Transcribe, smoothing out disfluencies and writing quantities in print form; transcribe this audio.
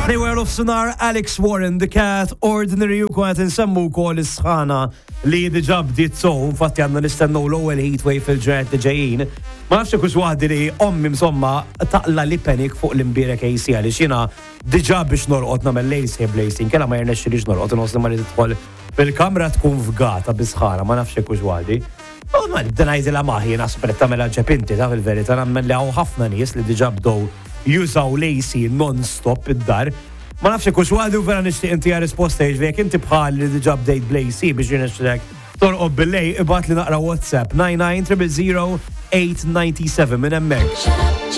Anywhere of Sonar, Alex Warren, The Cat, Ordinary u kwaet nsemmu kol is-sħana li diġà bdiet infatti għandna nistennew l-ewwel heatwave fil-ġranet li ġejjin. Ma nafx hekk waħdi li ommi msomma taqla li panic fuq l-imbierek AC għaliex jiena diġà biex norqod nagħmel lace blazing kellha ma jirnexxilix norqod inħoss li ma rid tidħol fil-kamra tkun fgata bi-sħana ma nafx hekk waħdi. U ma nibda ngħidilha maħi naspret tagħmilha ġepinti ta' fil-verità nagħmel li hawn ħafna nies li diġà bdew jużaw l-AC non-stop id-dar. Ma nafx hekk waħdi u vera nixtieq inti risposta jiġifieri jekk inti bħal li diġà bdejt bl-AC biex jirnexxilek torqod bil-lej ibgħat li naqra WhatsApp 99 000 897 minn hemmhekk.